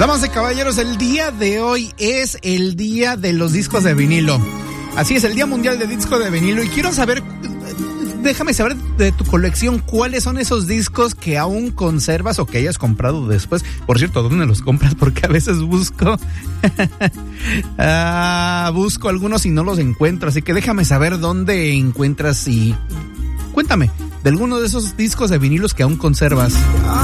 Damas y caballeros, el día de hoy es el día de los discos de vinilo. Así es, el Día Mundial de Disco de Vinilo. Y quiero saber, déjame saber de tu colección, ¿cuáles son esos discos que aún conservas o que hayas comprado después? Por cierto, ¿dónde los compras? Porque a veces busco busco algunos y no los encuentro. Así que déjame saber dónde encuentras y cuéntame de alguno de esos discos de vinilos que aún conservas.